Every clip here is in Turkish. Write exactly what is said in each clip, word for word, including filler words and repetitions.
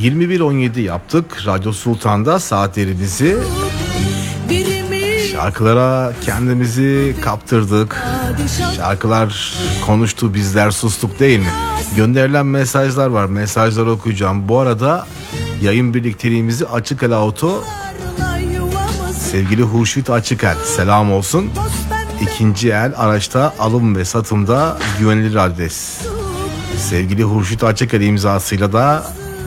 yirmi bir on yedi yaptık. Radyo Sultan'da saatlerimizi şarkılara kendimizi kaptırdık. Şarkılar konuştu, bizler sustuk değil mi? Gönderilen mesajlar var. Mesajları okuyacağım. Bu arada yayın birlikteliğimizi Açık El Auto, sevgili Hurşit Açıkel, selam olsun. İkinci el araçta alım ve satımda güvenilir adres. Sevgili Hurşit Açıkel imzasıyla da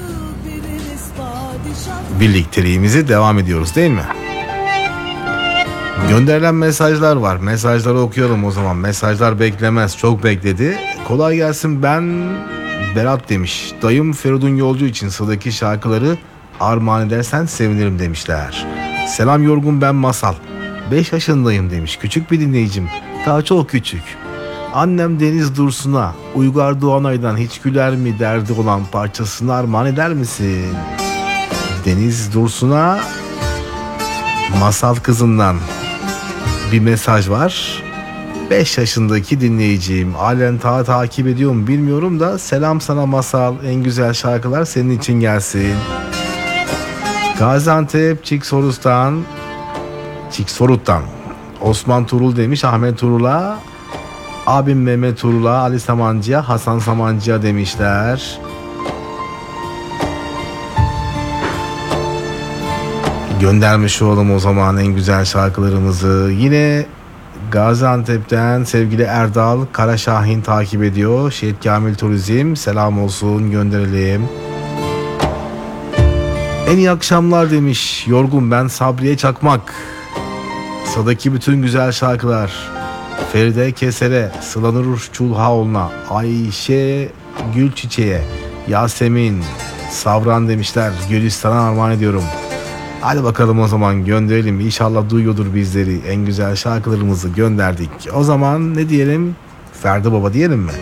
birlikteliğimizi devam ediyoruz değil mi? Gönderilen mesajlar var. Mesajları okuyalım o zaman. Mesajlar beklemez. Çok bekledi. Kolay gelsin, ben Berat demiş. Dayım Feridun Yolcu için sıradaki şarkıları armağan edersen sevinirim demişler. Selam Yorgun, ben Masal. beş yaşındayım demiş. Küçük bir dinleyicim. Daha çok küçük. Annem Deniz Dursun'a Uygar Doğanay'dan hiç güler mi derdi olan parçasını armağan eder misin? Deniz Dursun'a Masal kızından bir mesaj var. beş yaşındaki dinleyicim. Halen ta takip ediyor mu bilmiyorum da selam sana Masal. En güzel şarkılar senin için gelsin. Gaziantep Çiksorus'tan Çiksorut'tan Osman Turul demiş Ahmet Turul'a. Abim Mehmet Turul'a, Ali Samancı'ya, Hasan Samancı'ya demişler. Göndermiş olalım o zaman en güzel şarkılarımızı. Yine Gaziantep'ten sevgili Erdal Karaşahin takip ediyor. Şehit Kamil Turizm, selam olsun, gönderelim. En iyi akşamlar demiş Yorgun, ben Sabriye Çakmak. Sıradaki bütün güzel şarkılar Feride Keser'e, Sılanur Çulhaoğlu'na, Ayşe Gülçiçek'e, Yasemin Savran demişler. Gülistan'a armağan ediyorum. Hadi bakalım o zaman gönderelim. İnşallah duyuyordur bizleri. En güzel şarkılarımızı gönderdik. O zaman ne diyelim? Ferdi Baba diyelim mi?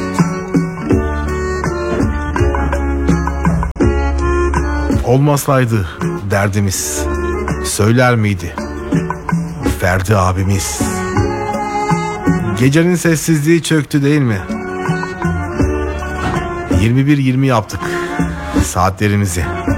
Olmasaydı derdimiz söyler miydi Ferdi abimiz? Gecenin sessizliği çöktü değil mi? yirmi bir yirmi yaptık saatlerimizi.